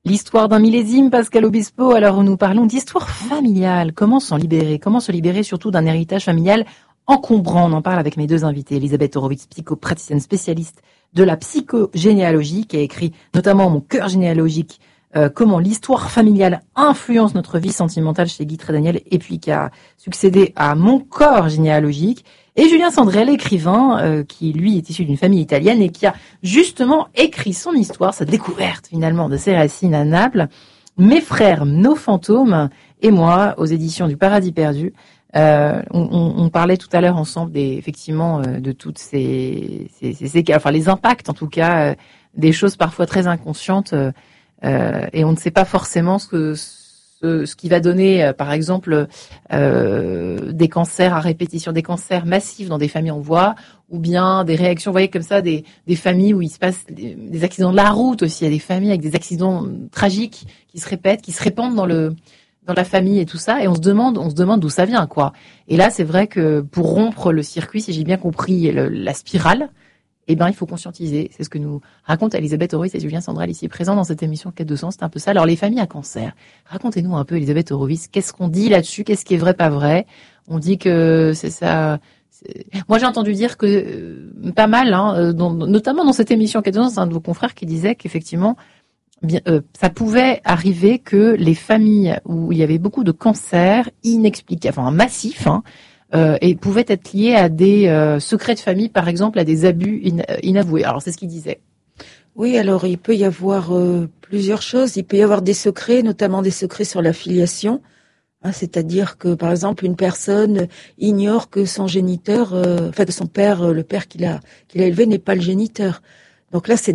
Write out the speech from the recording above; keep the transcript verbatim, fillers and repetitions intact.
L'histoire d'un millésime, Pascal Obispo. Alors nous parlons d'histoire familiale. Comment s'en libérer? Comment se libérer surtout d'un héritage familial encombrant? On en parle avec mes deux invités. Elisabeth Horowitz, psychopraticienne spécialiste de la psychogénéalogie, qui a écrit notamment Mon cœur généalogique, euh, comment l'histoire familiale influence notre vie sentimentale chez Guy Trédaniel, et puis qui a succédé à Mon corps généalogique. Et Julien Sandrel, écrivain, euh, qui lui est issu d'une famille italienne et qui a justement écrit son histoire, sa découverte finalement de ses racines à Naples. Mes frères, nos fantômes et moi, aux éditions du Paradis perdu. Euh, on, on, on parlait tout à l'heure ensemble des, effectivement, euh, de toutes ces, ces, ces, ces, enfin les impacts en tout cas, euh, des choses parfois très inconscientes, euh, euh, et on ne sait pas forcément ce que ce, ce qui va donner, euh, par exemple, euh, des cancers à répétition, des cancers massifs dans des familles on voit, ou bien des réactions, vous voyez comme ça, des, des familles où il se passe des, des accidents de la route aussi. Il y a des familles avec des accidents tragiques qui se répètent, qui se répandent dans le dans la famille et tout ça, et on se demande, on se demande d'où ça vient, quoi. Et là, c'est vrai que pour rompre le circuit, si j'ai bien compris le, la spirale, eh ben, il faut conscientiser. C'est ce que nous racontent Elisabeth Horowitz et Julien Sandrel ici présents dans cette émission Quête de sens. C'est un peu ça. Alors, les familles à cancer. Racontez-nous un peu, Elisabeth Horowitz, qu'est-ce qu'on dit là-dessus? Qu'est-ce qui est vrai, pas vrai? On dit que c'est ça. C'est... Moi, j'ai entendu dire que euh, pas mal, hein, dans, notamment dans cette émission Quête de sens, un de vos confrères qui disait qu'effectivement, Bien, euh, ça pouvait arriver que les familles où il y avait beaucoup de cancers inexplicables, enfin massifs, hein, euh, et pouvaient être liés à des euh, secrets de famille, par exemple, à des abus in, inavoués. Alors c'est ce qu'il disait. Oui, alors il peut y avoir euh, plusieurs choses. Il peut y avoir des secrets, notamment des secrets sur la filiation. Hein, c'est-à-dire que, par exemple, une personne ignore que son géniteur, euh, enfin que son père, le père qu'il a qu'il a élevé, n'est pas le géniteur. Donc là, c'est